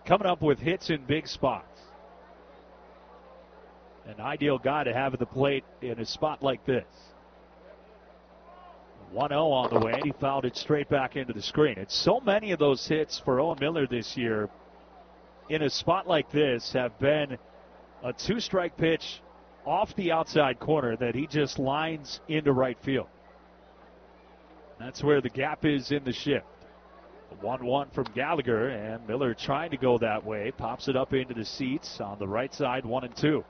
coming up with hits in big spots. An ideal guy to have at the plate in a spot like this. 1-0 on the way, and he fouled it straight back into the screen. It's so many of those hits for Owen Miller this year in a spot like this have been a two-strike pitch off the outside corner that he just lines into right field. That's where the gap is in the shift. 1-1 from Gallagher, and Miller trying to go that way. Pops it up into the seats on the right side, 1-2.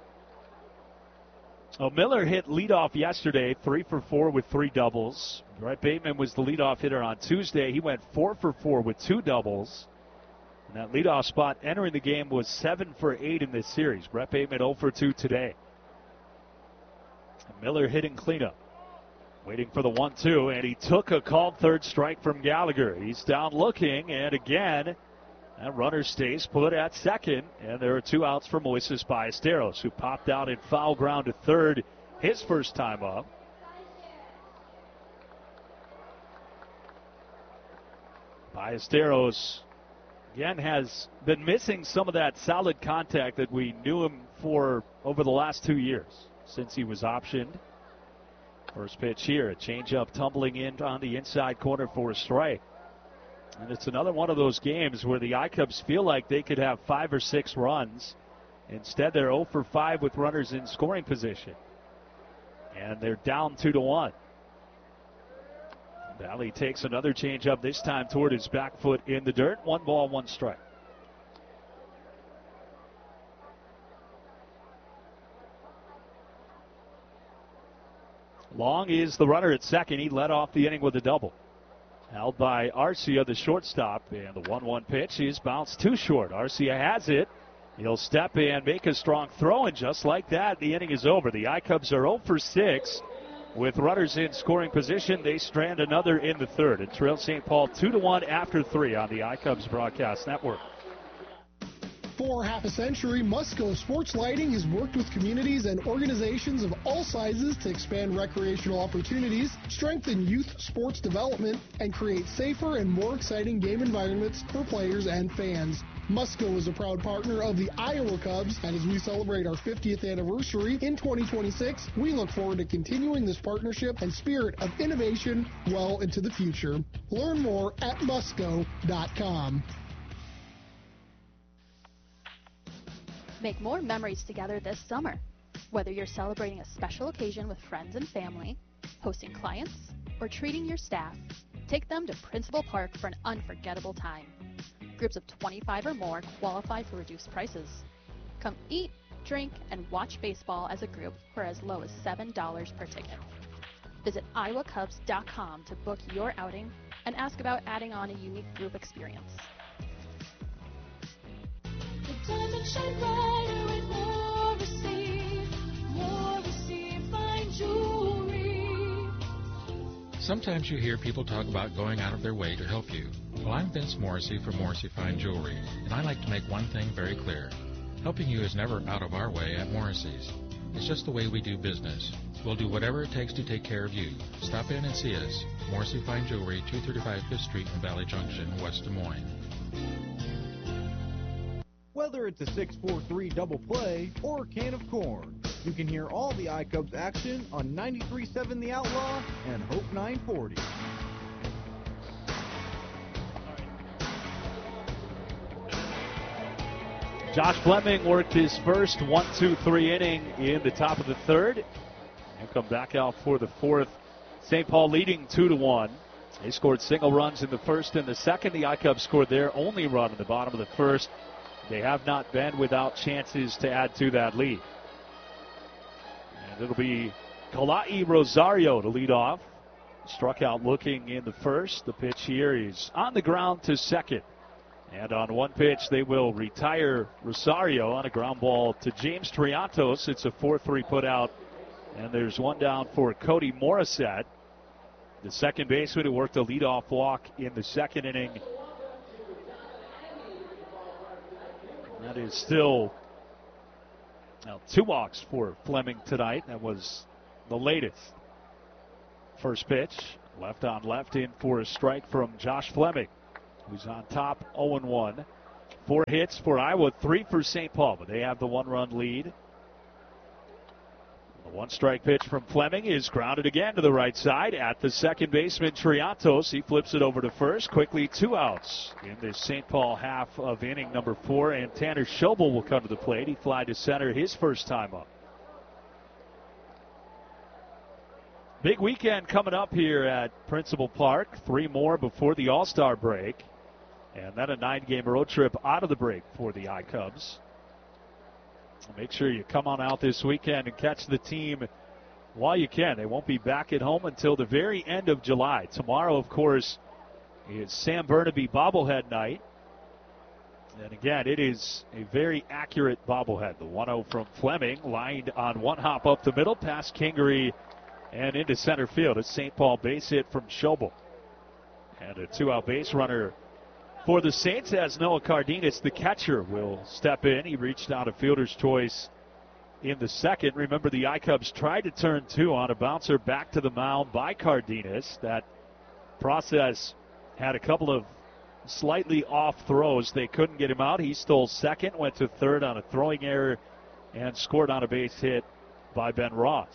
Well, Miller hit leadoff yesterday, 3 for 4 with 3 doubles. Brett Bateman was the leadoff hitter on Tuesday. He went 4 for 4 with 2 doubles. And that leadoff spot entering the game was 7 for 8 in this series. Brett Bateman 0 for 2 today. And Miller hitting cleanup. Waiting for the 1-2, and he took a called third strike from Gallagher. He's down looking, and again, that runner stays put at second, and there are 2 outs for Moises Ballesteros, who popped out in foul ground to third his first time up. Ballesteros, again, has been missing some of that solid contact that we knew him for over the last 2 years since he was optioned. First pitch here, a changeup tumbling in on the inside corner for a strike. And it's another one of those games where the I-Cubs feel like they could have 5 or 6 runs. Instead, they're 0 for 5 with runners in scoring position. And they're down 2-1. Valley takes another changeup, this time toward his back foot in the dirt. 1 ball, 1 strike. Long is the runner at second. He led off the inning with a double. Held by Arcia, the shortstop, and the 1-1 pitch is bounced too short. Arcia has it. He'll step and make a strong throw, and just like that, the inning is over. The I-Cubs are 0 for 6 with runners in scoring position. They strand another in the third and trail St. Paul 2-1 after 3 on the I-Cubs Broadcast Network. For half a century, Musco Sports Lighting has worked with communities and organizations of all sizes to expand recreational opportunities, strengthen youth sports development, and create safer and more exciting game environments for players and fans. Musco is a proud partner of the Iowa Cubs, and as we celebrate our 50th anniversary in 2026, we look forward to continuing this partnership and spirit of innovation well into the future. Learn more at musco.com. Make more memories together this summer. Whether you're celebrating a special occasion with friends and family, hosting clients, or treating your staff, take them to Principal Park for an unforgettable time. Groups of 25 or more qualify for reduced prices. Come eat, drink, and watch baseball as a group for as low as $7 per ticket. Visit iowacubs.com to book your outing and ask about adding on a unique group experience. Diamond shine brighter with Morrissey fine jewelry. Sometimes you hear people talk about going out of their way to help you. Well, I'm Vince Morrissey from Morrissey Fine Jewelry, and I like to make one thing very clear. Helping you is never out of our way at Morrissey's. It's just the way we do business. We'll do whatever it takes to take care of you. Stop in and see us. Morrissey Fine Jewelry, 235 5th Street in Valley Junction, West Des Moines. Whether it's a 6-4-3 double play or a can of corn, you can hear all the I-Cubs action on 93.7 The Outlaw and Hope 940. Josh Fleming worked his first 1-2-3 inning in the top of the third. He'll come back out for the fourth. St. Paul leading 2-1. They scored single runs in the first and the second. The I-Cubs scored their only run in the bottom of the first. They have not been without chances to add to that lead. And it'll be Kalai Rosario to lead off. Struck out looking in the first. The pitch here is on the ground to second. And on one pitch, they will retire Rosario on a ground ball to James Triantos. It's a 4-3 put out. And there's one down for Cody Morissette, the second baseman who worked a leadoff walk in the second inning. That is still now 2 walks for Fleming tonight. That was the latest. First pitch, left on left in for a strike from Josh Fleming, who's on top 0-1. 4 hits for Iowa, 3 for St. Paul, but they have the 1-run lead. The 1-strike pitch from Fleming is grounded again to the right side at the second baseman, Triantos. He flips it over to first. Quickly 2 outs in this St. Paul half of inning number 4, and Tanner Schobel will come to the plate. He flied to center his first time up. Big weekend coming up here at Principal Park. 3 more before the All-Star break. And then a 9-game road trip out of the break for the I-Cubs. Make sure you come on out this weekend and catch the team while you can. They won't be back at home until the very end of July. Tomorrow, of course, is Sam Burnaby bobblehead night. And again, it is a very accurate bobblehead. The 1-0 from Fleming, lined on 1 hop up the middle, past Kingery and into center field. A St. Paul base hit from Schobel. And a 2-out base runner for the Saints, as Noah Cardenas, the catcher, will step in. He reached out a fielder's choice in the second. Remember, the I-Cubs tried to turn 2 on a bouncer back to the mound by Cardenas. That process had a couple of slightly off throws. They couldn't get him out. He stole second, went to third on a throwing error, and scored on a base hit by Ben Ross.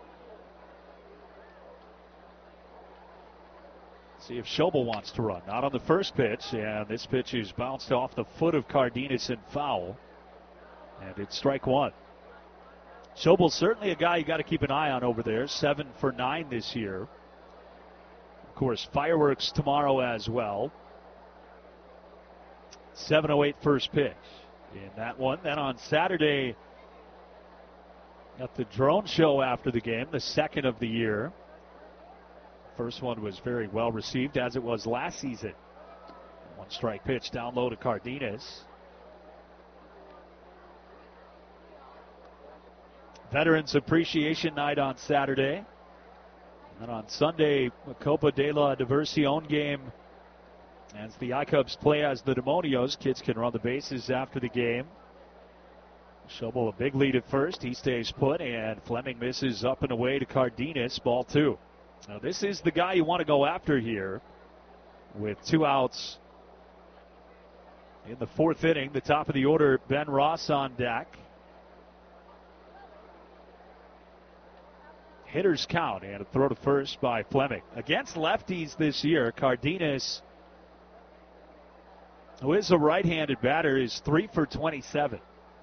See if Schobel wants to run. Not on the first pitch, and this pitch is bounced off the foot of Cardenas and foul. And it's strike 1. Schobel's certainly a guy you got to keep an eye on over there. 7 for 9 this year. Of course, fireworks tomorrow as well. 7:08 first pitch in that one. Then on Saturday, got the drone show after the game, the second of the year. First one was very well received, as it was last season. 1-strike pitch down low to Cardenas. Veterans Appreciation Night on Saturday. And then on Sunday, a Copa de la Diversión game. As the I-Cubs play as the Demonios, kids can run the bases after the game. Schobel a big lead at first. He stays put, and Fleming misses up and away to Cardenas. Ball 2. Now, this is the guy you want to go after here with 2 outs in the 4th inning. The top of the order, Ben Ross on deck. Hitters count, and a throw to first by Fleming. Against lefties this year, Cardenas, who is a right-handed batter, is 3 for 27.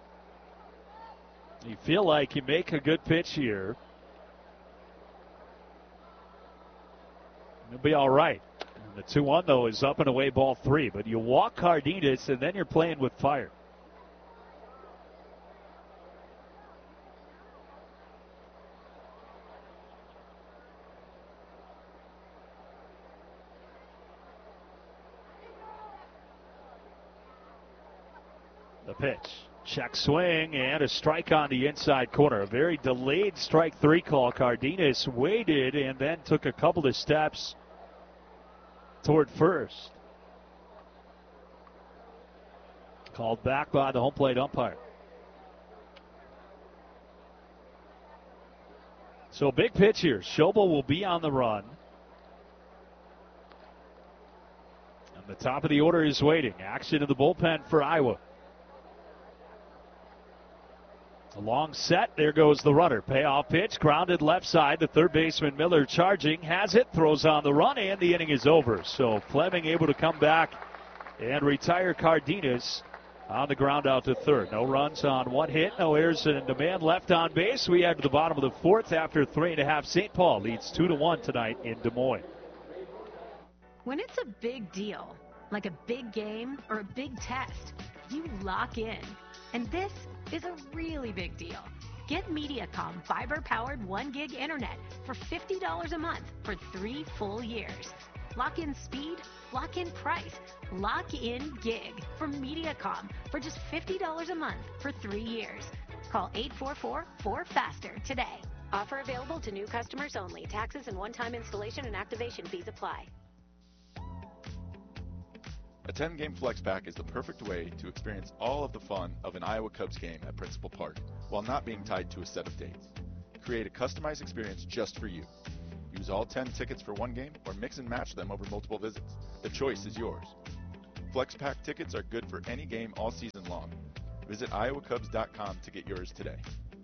You feel like you make a good pitch here, it'll be all right. And the 2-1, though, is up and away, ball 3. But you walk Cardenas, and then you're playing with fire. The pitch. Check swing, and a strike on the inside corner. A very delayed strike 3 call. Cardenas waited and then took a couple of steps toward first. Called back by the home plate umpire. So big pitch here. Schobel will be on the run. And the top of the order is waiting. Action in the bullpen for Iowa. A long set. There goes the runner. Payoff pitch. Grounded left side. The third baseman Miller charging. Has it. Throws on the run. And the inning is over. So Fleming able to come back and retire Cardenas on the ground out to third. No runs on 1 hit. No errors and a man left on base. We head to the bottom of the 4th after 3.5. St. Paul leads 2-1 tonight in Des Moines. When it's a big deal, like a big game or a big test, you lock in. And this is a really big deal. Get Mediacom fiber-powered 1 gig internet for $50 a month for 3 full years. Lock in speed, lock in price, lock in gig from Mediacom for just $50 a month for 3 years. Call 844-4FASTER today. Offer available to new customers only. Taxes and one-time installation and activation fees apply. A 10-game flex pack is the perfect way to experience all of the fun of an Iowa Cubs game at Principal Park while not being tied to a set of dates. Create a customized experience just for you. Use all 10 tickets for one game or mix and match them over multiple visits. The choice is yours. FlexPack tickets are good for any game all season long. Visit iowacubs.com to get yours today.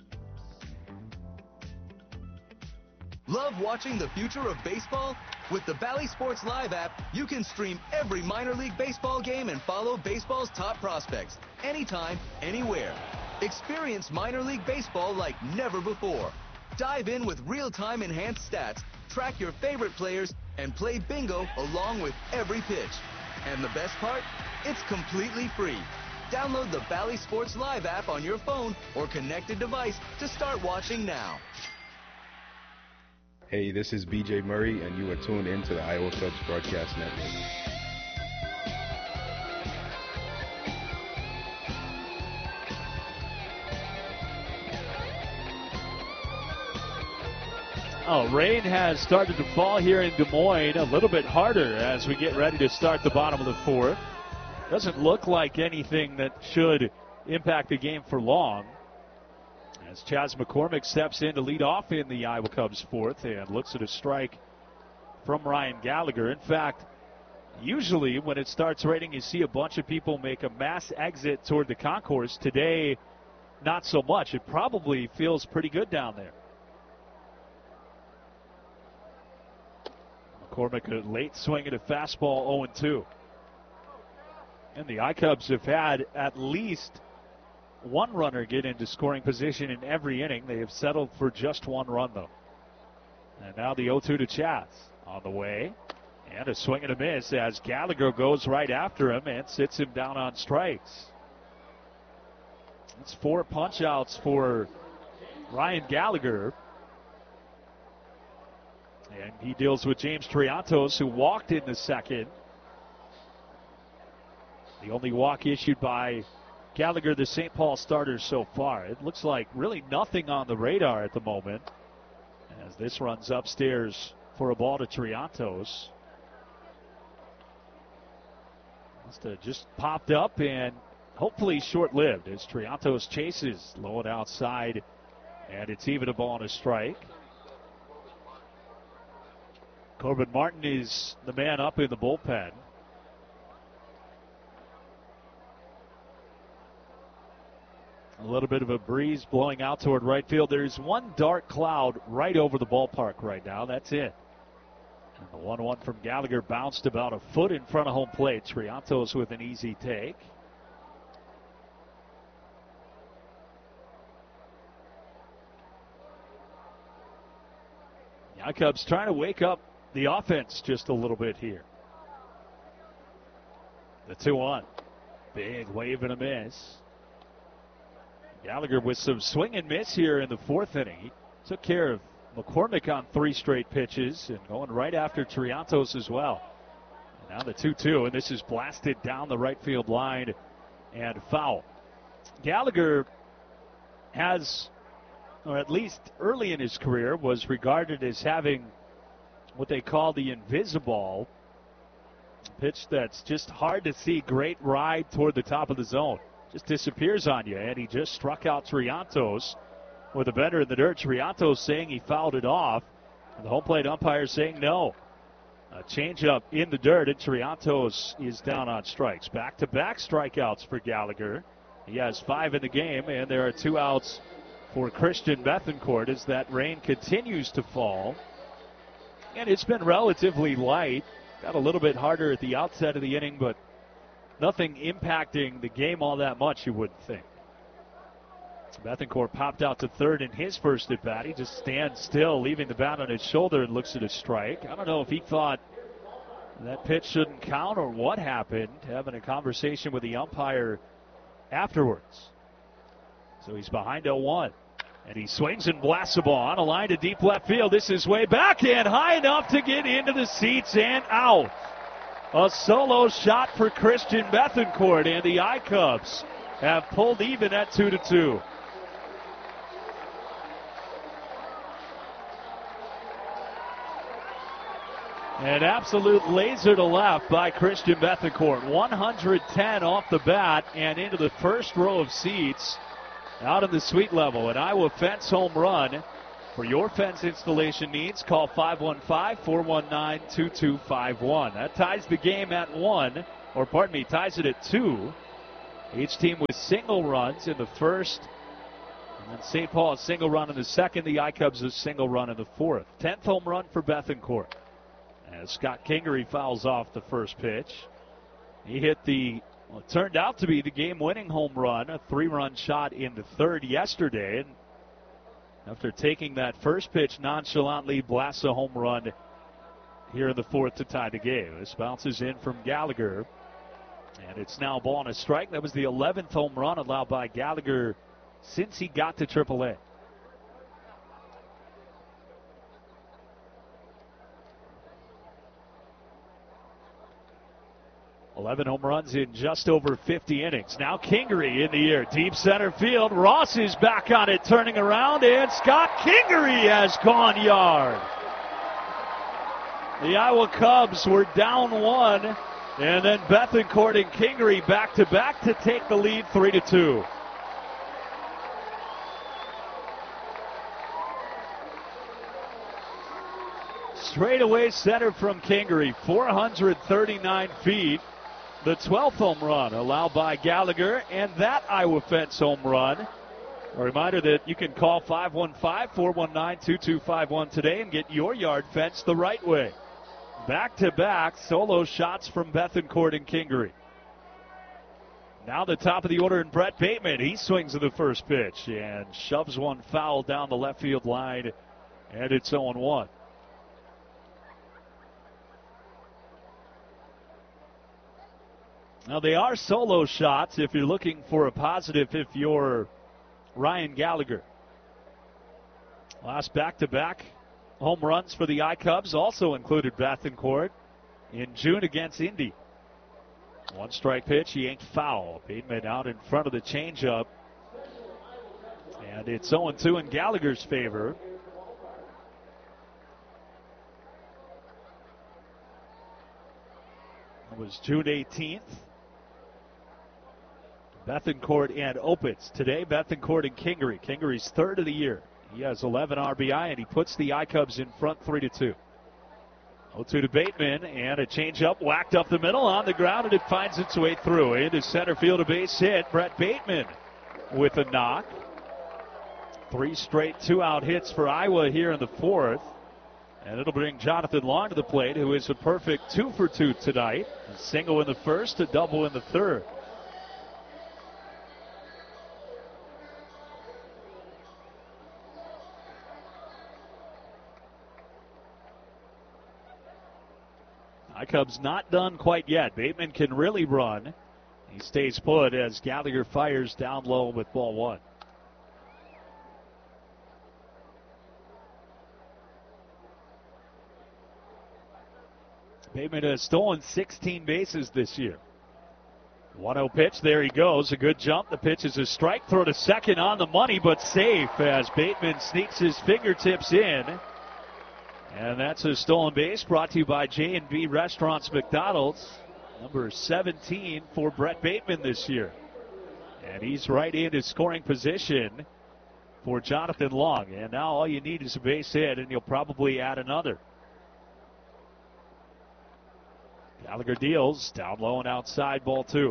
Love watching the future of baseball? With the Bally Sports Live app, you can stream every minor league baseball game and follow baseball's top prospects anytime, anywhere. Experience minor league baseball like never before. Dive in with real-time enhanced stats, track your favorite players, and play bingo along with every pitch. And the best part? It's completely free. Download the Bally Sports Live app on your phone or connected device to start watching now. Hey, this is BJ Murray, and you are tuned in to the Iowa Cubs Broadcast Network. Oh, rain has started to fall here in Des Moines, a little bit harder as we get ready to start the bottom of the fourth. Doesn't look like anything that should impact the game for long, as Chas McCormick steps in to lead off in the Iowa Cubs fourth and looks at a strike from Ryan Gallagher. In fact, usually when it starts raining, you see a bunch of people make a mass exit toward the concourse. Today, not so much. It probably feels pretty good down there. McCormick a late swing at a fastball, 0-2. And the I-Cubs have had at least one runner get into scoring position in every inning. They have settled for just one run, though. And now the 0-2 to Chas on the way. And a swing and a miss as Gallagher goes right after him and sits him down on strikes. It's 4 punch-outs for Ryan Gallagher. And he deals with James Triantos, who walked in the second. The only walk issued by Gallagher, the St. Paul starter so far. It looks like really nothing on the radar at the moment as this runs upstairs for a ball to Triantos. Must have just popped up and hopefully short-lived as Triantos chases low and outside, and it's even a ball and a strike. Corbin Martin is the man up in the bullpen. A little bit of a breeze blowing out toward right field. There's one dark cloud right over the ballpark right now. That's it. And the 1-1 from Gallagher bounced about a foot in front of home plate. Triantos with an easy take. The Cubs trying to wake up the offense just a little bit here. The 2-1. Big wave and a miss. Gallagher with some swing and miss here in the fourth inning. He took care of McCormick on 3 straight pitches and going right after Triantos as well. And now the 2-2, and this is blasted down the right field line and foul. Gallagher has, or at least early in his career, was regarded as having what they call the invisible pitch that's just hard to see. Great ride toward the top of the zone. Just disappears on you, and he just struck out Triantos with a bender in the dirt. Triantos saying he fouled it off, and the home plate umpire saying no. A changeup in the dirt, and Triantos is down on strikes. Back-to-back strikeouts for Gallagher. He has 5 in the game, and there are 2 outs for Christian Bethancourt as that rain continues to fall. And it's been relatively light. Got a little bit harder at the outset of the inning, but nothing impacting the game all that much, you wouldn't think. Bethancourt popped out to third in his first at bat. He just stands still, leaving the bat on his shoulder and looks at a strike. I don't know if he thought that pitch shouldn't count or what happened, having a conversation with the umpire afterwards. So he's behind 0-1. And he swings and blasts the ball on a line to deep left field. This is way back and high enough to get into the seats and out. A solo shot for Christian Bethancourt, and the I-Cubs have pulled even at 2-2. An absolute laser to left by Christian Bethancourt. 110 off the bat and into the first row of seats out in the suite level. An Iowa Fence home run. For your fence installation needs, call 515-419-2251. That ties the game at 1 ties it at 2. Each team with single runs in the first. And then St. Paul a single run in the second. The I-Cubs a single run in the fourth. 10th home run for Bethancourt. As Scott Kingery fouls off the first pitch. He hit it turned out to be the game-winning home run, a 3-run shot in the third yesterday. And after taking that first pitch nonchalantly, blasts a home run here in the fourth to tie the game. This bounces in from Gallagher. And it's now ball and a strike. That was the 11th home run allowed by Gallagher since he got to AAA. Eleven home runs in just over 50 innings. Now Kingery in the air, deep center field. Ross is back on it, turning around, and Scott Kingery has gone yard. The Iowa Cubs were down 1, and then Bethancourt and Kingery back-to-back to take the lead 3-2. Straightaway center from Kingery, 439 feet. The 12th home run allowed by Gallagher, and that Iowa Fence home run. A reminder that you can call 515-419-2251 today and get your yard fenced the right way. Back-to-back solo shots from Bethancourt and Kingery. Now the top of the order in Brett Bateman. He swings at the first pitch and shoves one foul down the left field line, and it's 0-1. Now, they are solo shots if you're looking for a positive if you're Ryan Gallagher. Last back-to-back home runs for the I-Cubs also included Bethancourt in June against Indy. One strike pitch, he yanked foul. Bateman out in front of the changeup. And it's 0-2 in Gallagher's favor. It was June 18th. Bethancourt and Opitz. Today, Bethancourt and Kingery. Kingery's third of the year. He has 11 RBI, and he puts the I-Cubs in front 3-2. 0-2 to Bateman, and a changeup whacked up the middle on the ground, and it finds its way through. Into center field, a base hit. Brett Bateman with a knock. 3 straight 2-out hits for Iowa here in the fourth. And it'll bring Jonathan Long to the plate, who is a perfect 2 for 2 tonight. A single in the first, a double in the third. I-Cubs not done quite yet. Bateman can really run. He stays put as Gallagher fires down low with ball 1. Bateman has stolen 16 bases this year. 1-0 pitch. There he goes. A good jump. The pitch is a strike. Throw to second on the money, but safe as Bateman sneaks his fingertips in. And that's a stolen base brought to you by J&B Restaurants McDonald's. Number 17 for Brett Bateman this year. And he's right into scoring position for Jonathan Long. And now all you need is a base hit, and you'll probably add another. Gallagher deals. Down low and outside, ball 2.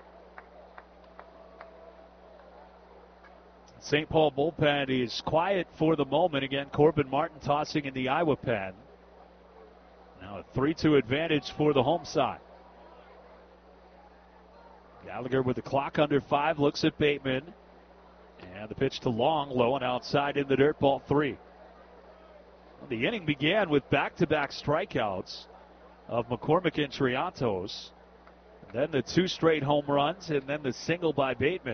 St. Paul bullpen is quiet for the moment. Again, Corbin Martin tossing in the Iowa pen. Now a 3-2 advantage for the home side. Gallagher with the clock under 5 looks at Bateman. And the pitch to Long, low and outside in the dirt, ball 3. Well, the inning began with back-to-back strikeouts of McCormick and Triantos. Then the 2 straight home runs, and then the single by Bateman.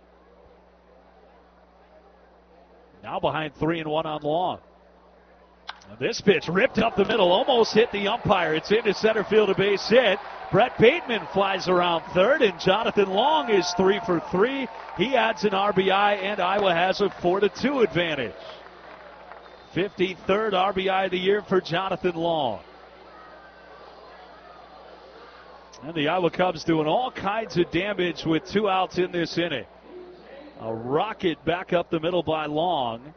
Now behind 3-1 on Long. And this pitch ripped up the middle, almost hit the umpire. It's into center field, a base hit. Brett Bateman flies around third, and Jonathan Long is 3 for 3. He adds an RBI, and Iowa has a 4-2 advantage. 53rd RBI of the year for Jonathan Long. And the Iowa Cubs doing all kinds of damage with 2 outs in this inning. A rocket back up the middle by Long.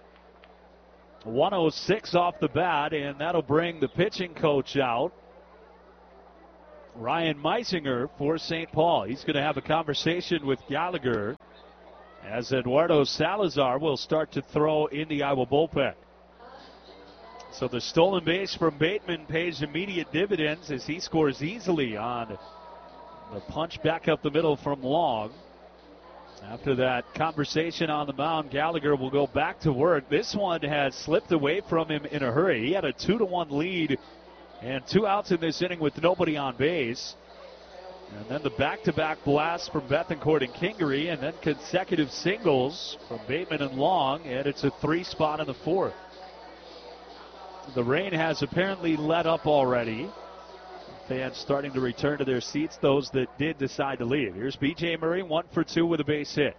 106 off the bat, and that'll bring the pitching coach out. Ryan Meisinger for St. Paul. He's going to have a conversation with Gallagher as Eduardo Salazar will start to throw in the Iowa bullpen. So the stolen base from Bateman pays immediate dividends as he scores easily on the punch back up the middle from Long. After that conversation on the mound, Gallagher will go back to work. This one has slipped away from him in a hurry. He had a 2-1 lead and 2 outs in this inning with nobody on base. And then the back-to-back blast from Bethancourt and Kingery, and then consecutive singles from Bateman and Long, and it's a 3 spot in the 4th. The rain has apparently let up already. Fans starting to return to their seats, those that did decide to leave. Here's B.J. Murray, 1 for 2 with a base hit.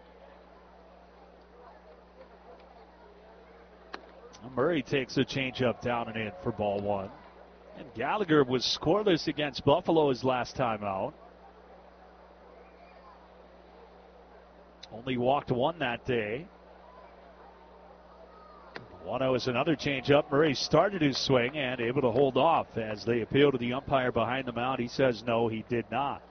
Murray takes a changeup down and in for ball 1. And Gallagher was scoreless against Buffalo his last time out. Only walked 1 that day. 1-0 is another changeup. Murray started his swing and able to hold off as they appeal to the umpire behind the mound. He says no, he did not.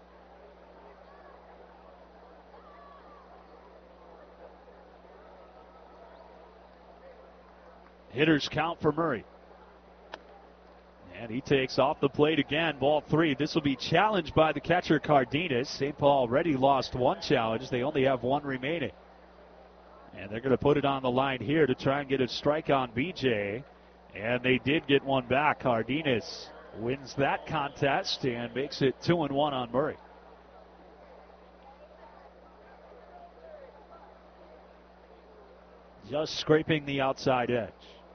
Hitters count for Murray. And he takes off the plate again, ball 3. This will be challenged by the catcher Cardenas. St. Paul already lost 1 challenge. They only have 1 remaining. And they're going to put it on the line here to try and get a strike on BJ. And they did get 1 back. Cardenas wins that contest and makes it 2-1 on Murray. Just scraping the outside edge.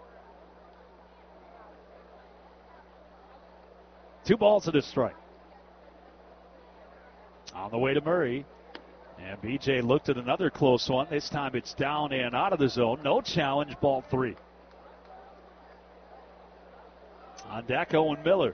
2 balls and a strike. On the way to Murray. And BJ looked at another close one. This time it's down and out of the zone. No challenge, ball 3. On deck, Owen Miller.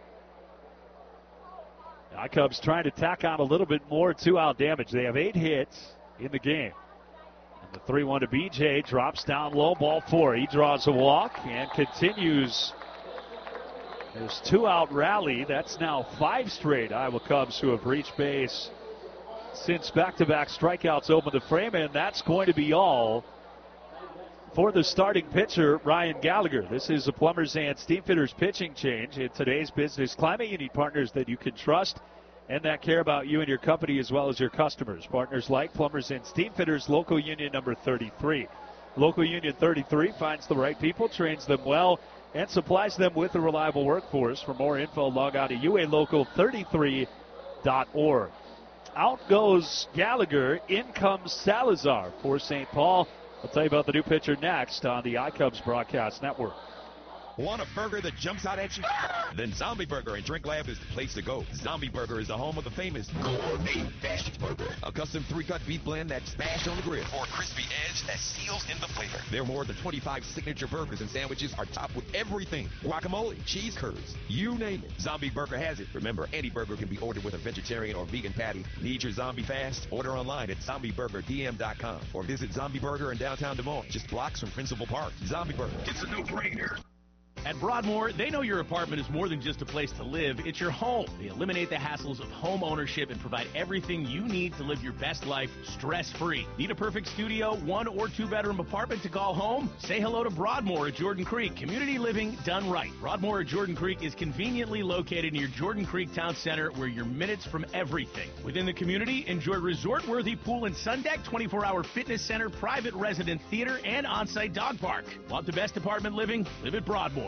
The Cubs trying to tack on a little bit more 2-out damage. They have 8 hits in the game. And the 3-1 to BJ drops down low, ball 4. He draws a walk and continues his 2-out rally. That's now 5 straight Iowa Cubs who have reached base since back-to-back strikeouts opened the frame, and that's going to be all for the starting pitcher, Ryan Gallagher. This is a Plumbers and Steamfitters pitching change. In today's business climate, you need partners that you can trust and that care about you and your company as well as your customers. Partners like Plumbers and Steamfitters, Local Union number 33. Local Union 33 finds the right people, trains them well, and supplies them with a reliable workforce. For more info, log on to ualocal33.org. Out goes Gallagher. In comes Salazar for St. Paul. I'll tell you about the new pitcher next on the iCubs Broadcast Network. Want a burger that jumps out at you? Then Zombie Burger and Drink Lab is the place to go. Zombie Burger is the home of the famous gourmet bashed burger. A custom 3-cut beef blend that's bashed on the grill. Or a crispy edge that seals in the flavor. There are more than 25 signature burgers and sandwiches are topped with everything. Guacamole, cheese curds, you name it. Zombie Burger has it. Remember, any burger can be ordered with a vegetarian or vegan patty. Need your zombie fast? Order online at zombieburgerdm.com or visit Zombie Burger in downtown Des Moines, just blocks from Principal Park. Zombie Burger, it's a no-brainer. At Broadmoor, they know your apartment is more than just a place to live, it's your home. They eliminate the hassles of home ownership and provide everything you need to live your best life stress-free. Need a perfect studio, 1 or 2 bedroom apartment to call home? Say hello to Broadmoor at Jordan Creek. Community living done right. Broadmoor at Jordan Creek is conveniently located near Jordan Creek Town Center, where you're minutes from everything. Within the community, enjoy resort-worthy pool and sun deck, 24-hour fitness center, private resident theater, and on-site dog park. Want the best apartment living? Live at Broadmoor.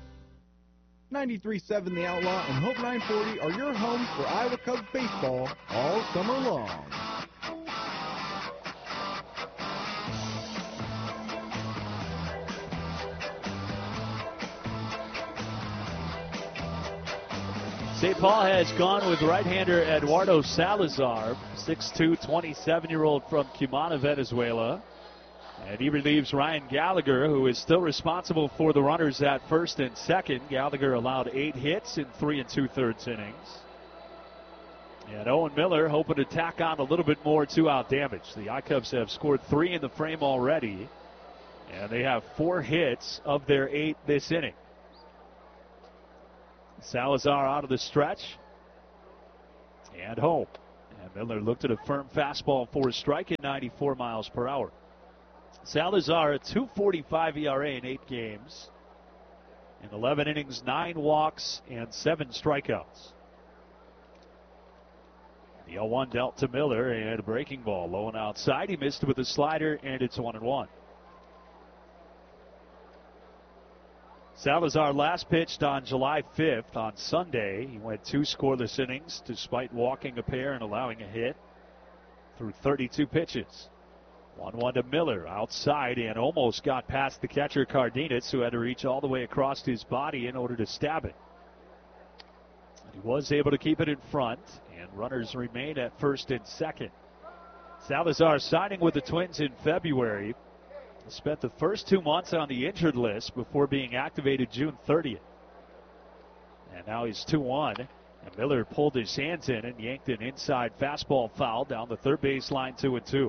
93.7 The Outlaw and Hope 940 are your homes for Iowa Cubs baseball all summer long. St. Paul has gone with right-hander Eduardo Salazar, 6'2", 27-year-old from Cumana, Venezuela. And he relieves Ryan Gallagher, who is still responsible for the runners at first and second. Gallagher allowed 8 hits in 3 2/3 innings. And Owen Miller hoping to tack on a little bit more 2-out damage. The iCubs have scored 3 in the frame already, and they have 4 hits of their 8 this inning. Salazar out of the stretch. and home. And Miller looked at a firm fastball for a strike at 94 miles per hour. Salazar, a 2.45 ERA in 8 games. In 11 innings, 9 walks and 7 strikeouts. The 0-1 dealt to Miller, and a breaking ball low and outside. He missed with a slider, and it's 1-1. Salazar last pitched on July 5th on Sunday. He went 2 scoreless innings despite walking a pair and allowing a hit through 32 pitches. 1-1 to Miller outside and almost got past the catcher Cardenas, who had to reach all the way across his body in order to stab it. And he was able to keep it in front, and runners remain at first and second. Salazar signing with the Twins in February. Spent the first 2 months on the injured list before being activated June 30th. And now he's 2-1. And Miller pulled his hands in and yanked an inside fastball foul down the third base line, 2-2.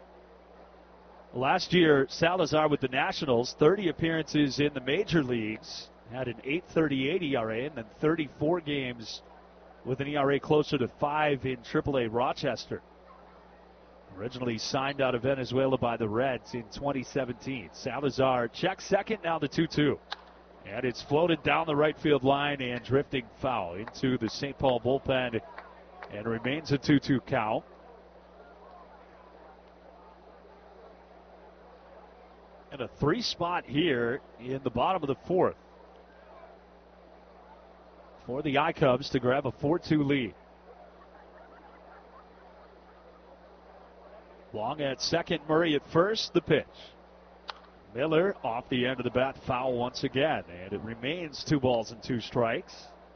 Last year, Salazar with the Nationals, 30 appearances in the major leagues, had an 8.38 ERA, and then 34 games with an ERA closer to 5 in AAA Rochester. Originally signed out of Venezuela by the Reds in 2017. Salazar checks second, now the 2-2. And it's floated down the right field line and drifting foul into the St. Paul bullpen, and remains a 2-2 count. And a 3 spot here in the bottom of the 4th for the I-Cubs to grab a 4-2 lead. Long at second, Murray at first, the pitch. Miller off the end of the bat, foul once again, and it remains 2 balls and 2 strikes.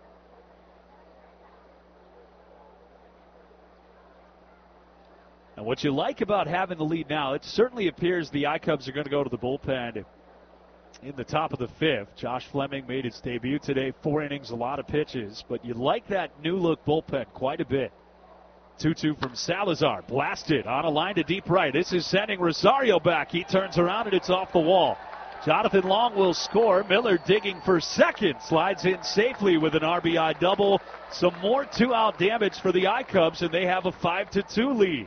And what you like about having the lead now, it certainly appears the I-Cubs are going to go to the bullpen in the top of the 5th. Josh Fleming made his debut today, 4 innings, a lot of pitches, but you like that new look bullpen quite a bit. 2-2 from Salazar. Blasted on a line to deep right. This is sending Rosario back. He turns around and it's off the wall. Jonathan Long will score. Miller digging for second. Slides in safely with an RBI double. Some more 2-out damage for the I-Cubs, and they have a 5-2 lead.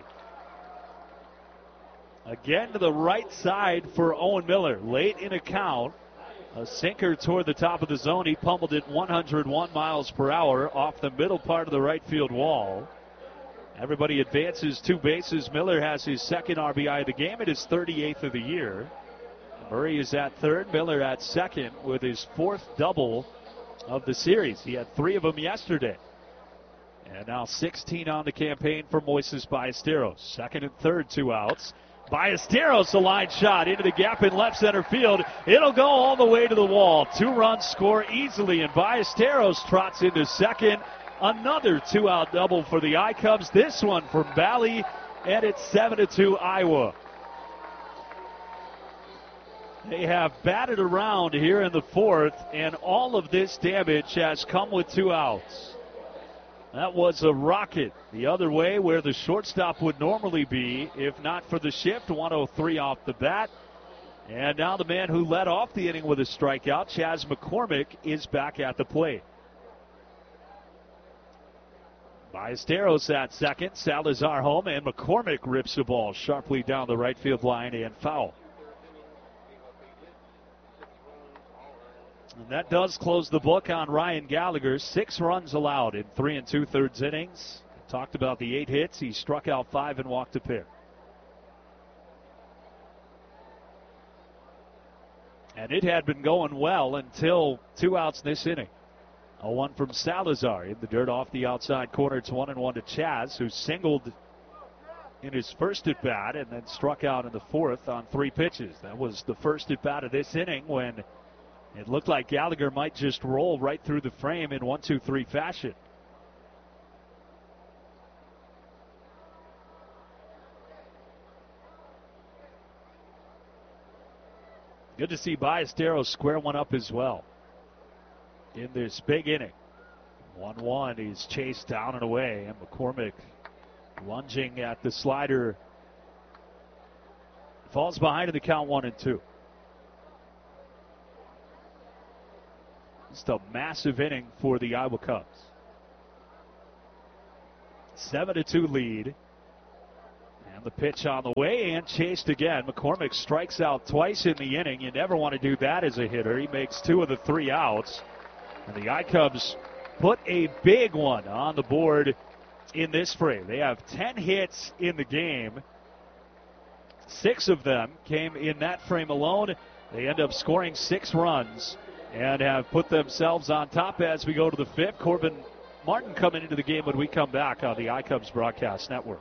Again to the right side for Owen Miller. Late in a count. A sinker toward the top of the zone. He pummeled it 101 miles per hour off the middle part of the right field wall. Everybody advances 2 bases. Miller has his second RBI of the game. It is 38th of the year. Murray is at third. Miller at second with his 4th double of the series. He had 3 of them yesterday. And now 16 on the campaign for Moises Ballesteros. Second and third, 2 outs. Ballesteros, a line shot into the gap in left center field. It'll go all the way to the wall. 2 runs score easily, and Ballesteros trots into second. Another 2-out double for the I-Cubs. This one from Bally, and it's 7-2 Iowa. They have batted around here in the 4th, and all of this damage has come with 2 outs. That was a rocket the other way where the shortstop would normally be if not for the shift. 103 off the bat. And now the man who led off the inning with a strikeout, Chas McCormick, is back at the plate. Ballesteros at second, Salazar home, and McCormick rips the ball sharply down the right field line and foul. And that does close the book on Ryan Gallagher. 6 runs allowed in 3 2/3 innings. Talked about the 8 hits. He struck out 5 and walked a pair. And it had been going well until 2 outs in this inning. A 1 from Salazar in the dirt off the outside corner. It's 1-1 to Chas, who singled in his first at bat and then struck out in the 4th on 3 pitches. That was the first at bat of this inning when it looked like Gallagher might just roll right through the frame in 1-2-3 fashion. Good to see Ballesteros square one up as well in this big inning. 1-1, he's chased down and away, and McCormick lunging at the slider. Falls behind in the count 1-2. Just a massive inning for the Iowa Cubs. 7-2 lead. And the pitch on the way and chased again. McCormick strikes out twice in the inning. You never want to do that as a hitter. He makes 2 of the 3 outs. And the I-Cubs put a big one on the board in this frame. They have 10 hits in the game. 6 of them came in that frame alone. They end up scoring 6 runs and have put themselves on top as we go to the 5th. Corbin Martin coming into the game when we come back on the I-Cubs Broadcast Network.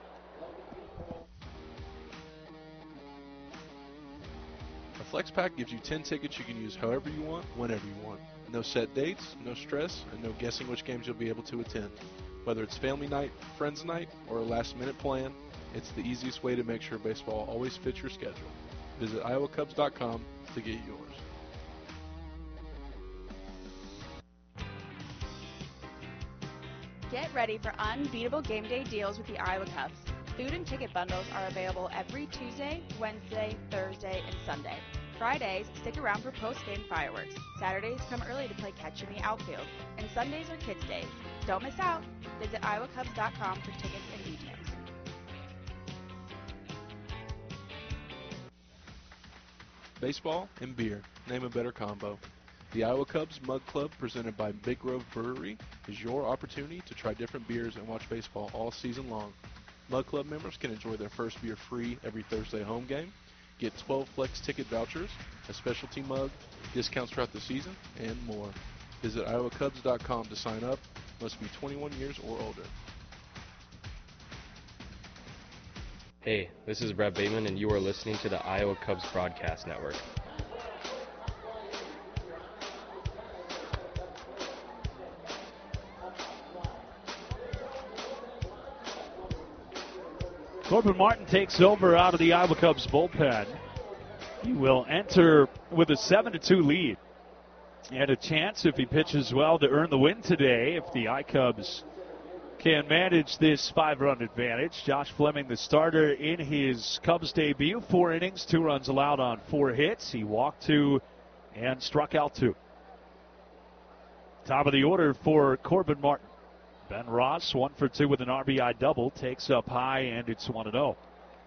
A Flex Pack gives you 10 tickets you can use however you want, whenever you want. No set dates, no stress, and no guessing which games you'll be able to attend. Whether it's family night, friends night, or a last-minute plan, it's the easiest way to make sure baseball always fits your schedule. Visit iowacubs.com to get yours. Get ready for unbeatable game day deals with the Iowa Cubs. Food and ticket bundles are available every Tuesday, Wednesday, Thursday, and Sunday. Fridays, stick around for post-game fireworks. Saturdays, come early to play catch in the outfield. And Sundays are Kids Days. Don't miss out. Visit iowacubs.com for tickets and details. Baseball and beer. Name a better combo. The Iowa Cubs Mug Club, presented by Big Grove Brewery, is your opportunity to try different beers and watch baseball all season long. Mug Club members can enjoy their first beer free every Thursday home game, get 12 Flex ticket vouchers, a specialty mug, discounts throughout the season, and more. Visit iowacubs.com to sign up. Must be 21 years or older. Hey, this is Brett Bateman, and you are listening to the Iowa Cubs Broadcast Network. Corbin Martin takes over out of the Iowa Cubs bullpen. He will enter with a 7-2 lead and a chance, if he pitches well, to earn the win today if the I-Cubs can manage this 5-run advantage. Josh Fleming, the starter in his Cubs debut, 4 innings, 2 runs allowed on 4 hits. He walked 2 and struck out 2. Top of the order for Corbin Martin. Ben Ross, 1 for 2 with an RBI double, takes up high, and it's 1-0.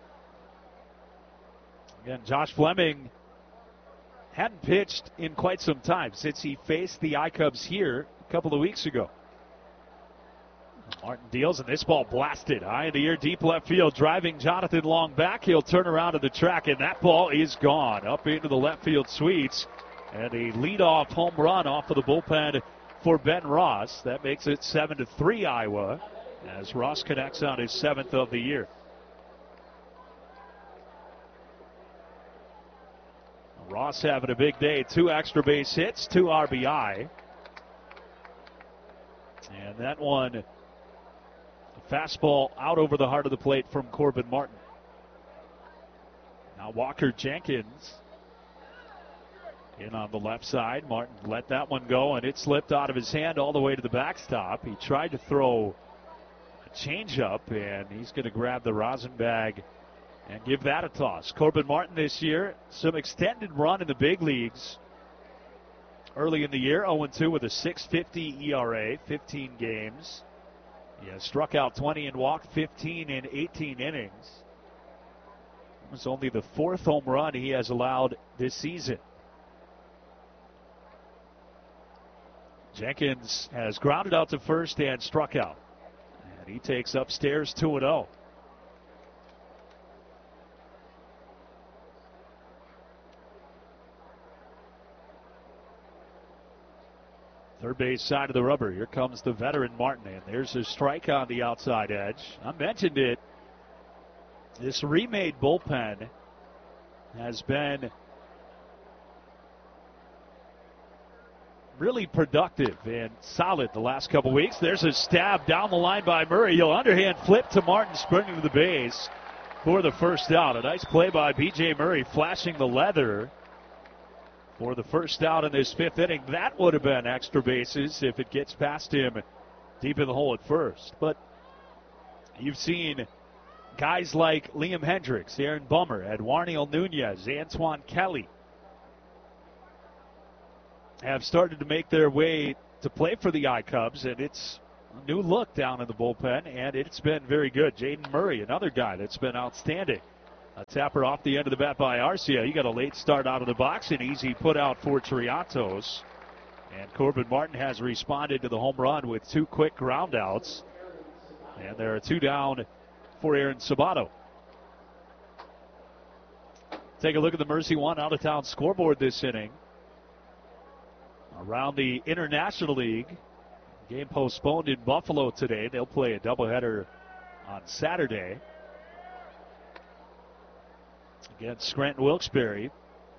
Again, Josh Fleming hadn't pitched in quite some time since he faced the I-Cubs here a couple of weeks ago. Martin deals, and this ball blasted high in the air, deep left field, driving Jonathan Long back. He'll turn around to the track, and that ball is gone up into the left field suites. And a leadoff home run off of the bullpen for Ben Ross. That makes it 7-3 Iowa as Ross connects on his 7th of the year. Ross having a big day. 2 extra base hits, 2 RBI. And that one, a fastball out over the heart of the plate from Corbin Martin. Now Walker Jenkins in on the left side. Martin let that one go, and it slipped out of his hand all the way to the backstop. He tried to throw a changeup, and he's going to grab the rosin bag and give that a toss. Corbin Martin this year, some extended run in the big leagues. Early in the year, 0-2 with a 6.50 ERA, 15 games. He has struck out 20 and walked 15 in 18 innings. It was only the 4th home run he has allowed this season. Jenkins has grounded out to first and struck out. And he takes upstairs 2-0. Third base side of the rubber. Here comes the veteran Martin, and there's a strike on the outside edge. I mentioned it. This remade bullpen has been really productive and solid the last couple weeks. There's a stab down the line by Murray. He'll underhand flip to Martin, sprinting to the base for the first out. A nice play by B.J. Murray, flashing the leather for the first out in this 5th inning. That would have been extra bases if it gets past him deep in the hole at first. But you've seen guys like Liam Hendricks, Aaron Bummer, Eduardo Nunez, Antoine Kelly have started to make their way to play for the I-Cubs, and it's new look down in the bullpen, and it's been very good. Jaden Murray, another guy that's been outstanding. A tapper off the end of the bat by Arcia. He got a late start out of the box, an easy put out for Triantos. And Corbin Martin has responded to the home run with 2 quick ground outs. And there are 2 down for Aaron Sabato. Take a look at the Mercy One out-of-town scoreboard this inning. Around the International League, game postponed in Buffalo today. They'll play a doubleheader on Saturday against Scranton Wilkes-Barre.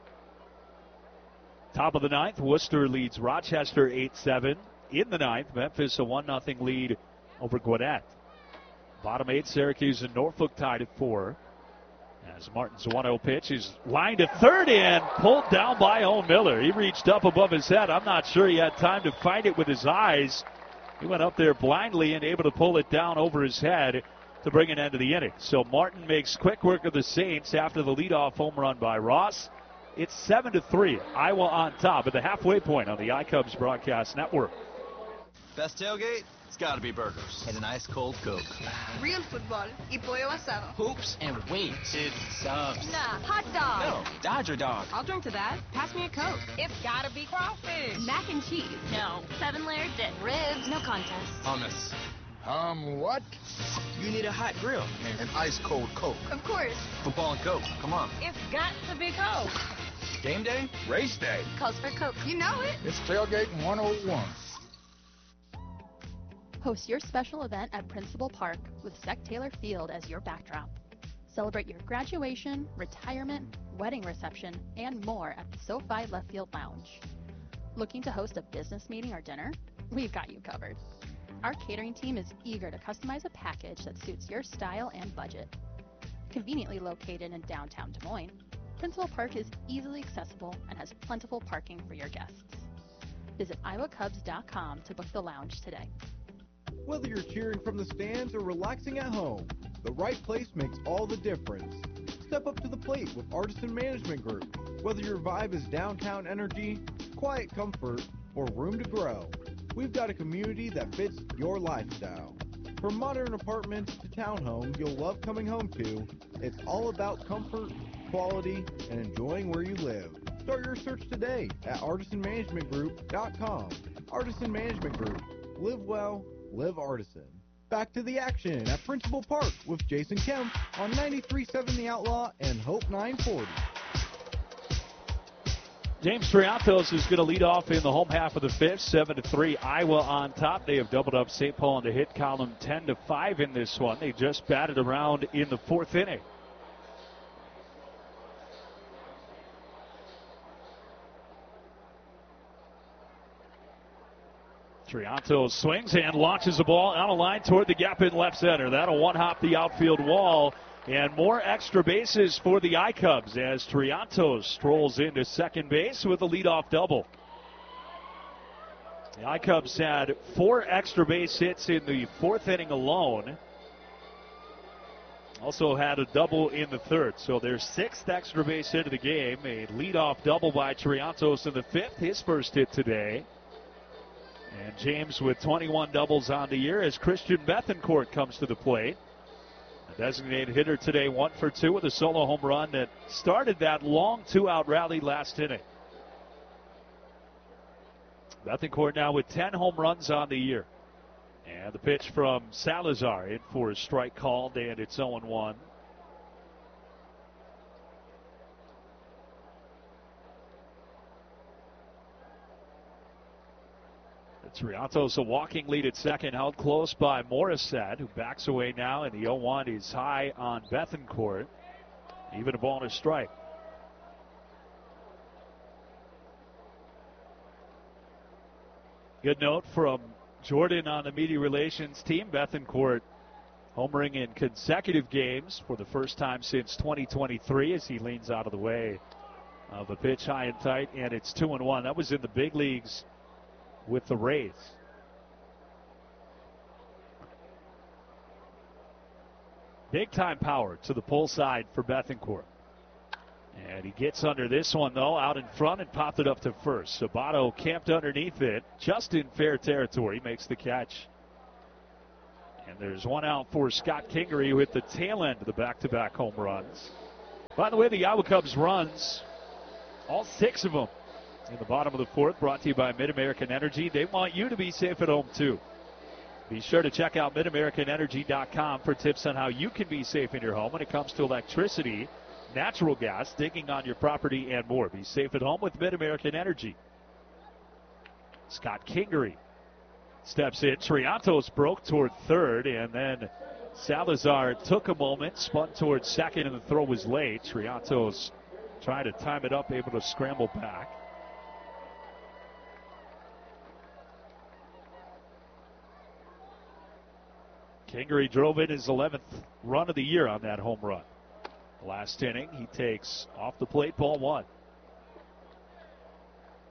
Top of the 9th, Worcester leads Rochester 8-7. In the 9th, Memphis a 1-0 lead over Gwinnett. Bottom 8, Syracuse and Norfolk tied at 4. As Martin's 1-0 pitch is lined to third and pulled down by Owen Miller. He reached up above his head. I'm not sure he had time to find it with his eyes. He went up there blindly and able to pull it down over his head to bring an end to the inning. So Martin makes quick work of the Saints after the leadoff home run by Ross. It's 7-3. Iowa on top at the halfway point on the iCubs Broadcast Network. Best tailgate? It's gotta be burgers. And an ice cold Coke. Real football y pollo asado. Hoops and wings. It's subs. Nah, hot dog. No, Dodger dog. I'll drink to that. Pass me a Coke. It's gotta be crawfish. Mac and cheese. No. 7-layer dip. Ribs. No contest. Hummus. What? You need a hot grill. An ice cold Coke. Of course. Football and Coke. Come on. It's got to be Coke. Game day? Race day. Calls for Coke. You know it. It's Tailgating 101. Host your special event at Principal Park with Sec Taylor Field as your backdrop. Celebrate your graduation, retirement, wedding reception, and more at the SoFi Left Field Lounge. Looking to host a business meeting or dinner? We've got you covered. Our catering team is eager to customize a package that suits your style and budget. Conveniently located in downtown Des Moines, Principal Park is easily accessible and has plentiful parking for your guests. Visit iowacubs.com to book the lounge today. Whether you're cheering from the stands or relaxing at home, the right place makes all the difference. Step up to the plate with Artisan Management Group. Whether your vibe is downtown energy, quiet comfort, or room to grow, we've got a community that fits your lifestyle. From modern apartments to townhomes you'll love coming home to, it's all about comfort, quality, and enjoying where you live. Start your search today at artisanmanagementgroup.com. Artisan Management Group. Live well, live Artisan. Back to the action at Principal Park with Jason Kemp on 93.7 The Outlaw and Hope 940. James Triantos is going to lead off in the home half of the 5th, 7-3. Iowa on top. They have doubled up St. Paul in the hit column 10-5 in this one. They just batted around in the 4th inning. Triantos swings and launches the ball out of line toward the gap in left center. That'll one-hop the outfield wall. And more extra bases for the iCubs as Triantos strolls into second base with a leadoff double. The iCubs had 4 extra base hits in the 4th inning alone. Also had a double in the 3rd. So their 6th extra base hit of the game. A leadoff double by Triantos in the 5th, his first hit today. And James with 21 doubles on the year as Christian Bethencourt comes to the plate. A designated hitter today, 1 for 2 with a solo home run that started that long 2-out rally last inning. Bethencourt now with 10 home runs on the year. And the pitch from Salazar in for a strike called, and it's 0-1. Triantos a walking lead at second, held close by Morissette, who backs away now, and the 0-1 is high on Bethencourt. Even a ball and a strike. Good note from Jordan on the media relations team. Bethencourt homering in consecutive games for the first time since 2023 as he leans out of the way of a pitch high and tight, and it's 2-1. That was in the big leagues with the Rays. Big time power to the pull side for Bethencourt. And he gets under this one, though, out in front and popped it up to first. Sabato camped underneath it, just in fair territory, makes the catch And there's one out for Scott Kingery with the tail end of the back-to-back home runs. By the way, the Iowa Cubs runs, all 6 of them in the bottom of the 4th, brought to you by Mid-American Energy. They want you to be safe at home, too. Be sure to check out MidAmericanEnergy.com for tips on how you can be safe in your home when it comes to electricity, natural gas, digging on your property, and more. Be safe at home with Mid-American Energy. Scott Kingery steps in. Triantos broke toward third, and then Salazar took a moment, spun towards second, and the throw was late. Triantos trying to time it up, able to scramble back. Kingery drove in his 11th run of the year on that home run. Last inning, he takes off the plate, ball 1.